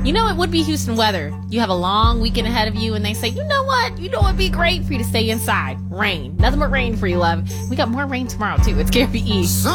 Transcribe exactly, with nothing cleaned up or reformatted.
You know, it would be Houston weather. You have a long weekend ahead of you, and they say, you know what? You know what would be great for you to stay inside? Rain. Nothing but rain for you, love. We got more rain tomorrow, too. It's Gary E.